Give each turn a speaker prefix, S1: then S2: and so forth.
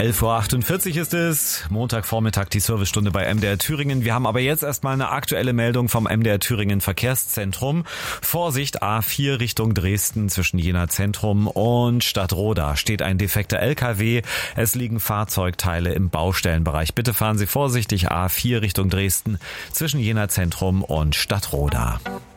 S1: 11.48 Uhr ist es, Montagvormittag, die Servicestunde bei MDR Thüringen. Wir haben aber jetzt erstmal eine aktuelle Meldung vom MDR Thüringen Verkehrszentrum. Vorsicht, A4 Richtung Dresden zwischen Jena Zentrum und Stadtroda steht ein defekter LKW. Es liegen Fahrzeugteile im Baustellenbereich. Bitte fahren Sie vorsichtig, A4 Richtung Dresden zwischen Jena Zentrum und Stadtroda.